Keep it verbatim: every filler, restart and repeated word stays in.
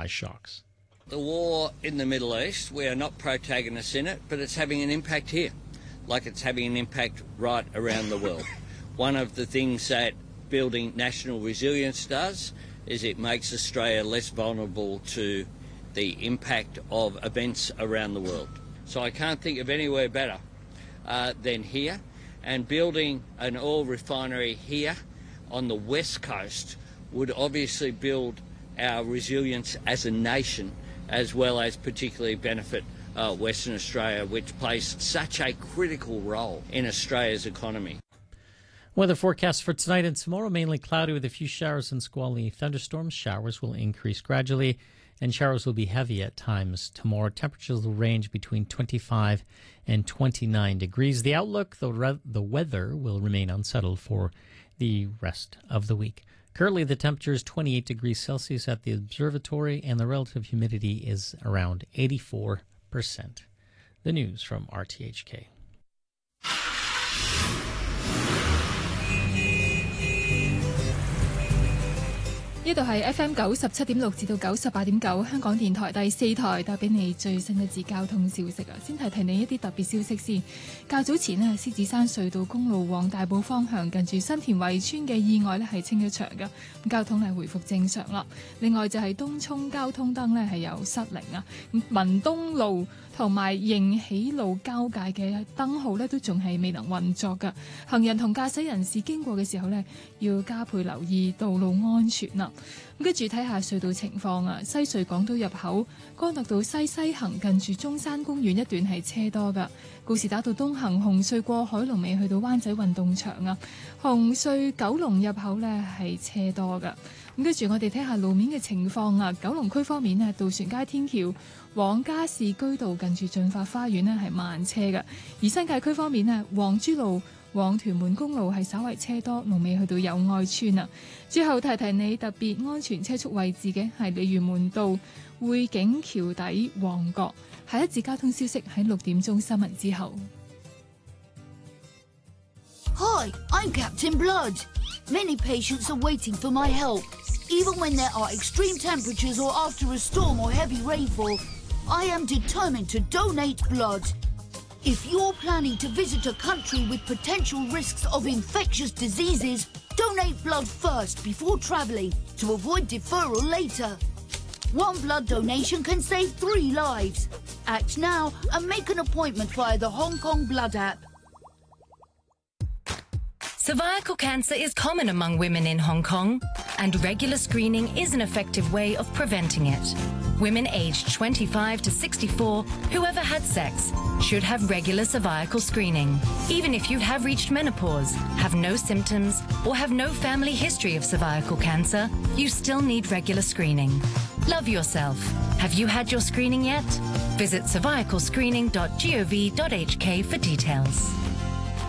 price shocks. The war in the Middle East, we are not protagonists in it, but it's having an impact here, like it's having an impact right around the world. One of the things that building national resilience does is it makes Australia less vulnerable to the impact of events around the world. So I can't think of anywhere better uh, than here, and building an oil refinery here on the west coast would obviously build our resilience as a nation, as well as particularly benefit uh, Western Australia, which plays such a critical role in Australia's economy. Weather forecast for tonight and tomorrow, mainly cloudy with a few showers and squally thunderstorms. Showers will increase gradually, and showers will be heavy at times tomorrow. Temperatures will range between twenty-five and twenty-nine degrees. The outlook, the, re- the weather will remain unsettled for the rest of the week. Currently, the temperature is twenty-eight degrees Celsius at the observatory, and the relative humidity is around eighty-four percent. The news from R T H K. 呢度係 F M 九十七點六至到九十八點九香港電台第四台，帶俾你最新一節交通消息啊！先提提你一啲特別消息先。較早前呢，獅子山隧道公路往大埔方向近住新田圍村嘅意外呢係清咗場嘅，咁交通係回復正常啦。另外就係東涌交通燈呢係有失靈啊，文東路同埋迎喜路交界嘅燈號呢都仲係未能運作㗎，行人同駕駛人士經過嘅時候呢，要加倍留意道路安全啦。咁跟住睇下隧道情況啊，西隧港島入口干諾道西西行近住中山公園一段係車多㗎，告士打道東行紅隧過海龍尾去到灣仔運動場啊，紅隧九龍入口呢係車多㗎。咁跟住我哋睇下路面嘅情況啊，九龍區方面呢，渡船街天橋往加士居道近住進發花園呢係慢車㗎，而新界區方面呢，黃珠路往屯門公路係稍為車多，龍尾去到友愛村啊。之後提提你特別安全車速位置嘅係鯉魚門道匯景橋底旺角。下一節交通消息喺六點鐘新聞之後。 Hi, I'm Captain Blood. Many patients are waiting for my help. Even when there are extreme temperatures or after a storm or heavy rainfall, I am determined to donate blood. If you're planning to visit a country with potential risks of infectious diseases, donate blood first before travelling to avoid deferral later. One blood donation can save three lives. Act now and make an appointment via the Hong Kong Blood app. Cervical cancer is common among women in Hong Kong, and regular screening is an effective way of preventing it. Women aged twenty-five to sixty-four who ever had sex should have regular cervical screening. Even if you have reached menopause, have no symptoms, or have no family history of cervical cancer, you still need regular screening. Love yourself. Have you had your screening yet? Visit cervical screening dot gov dot h k for details.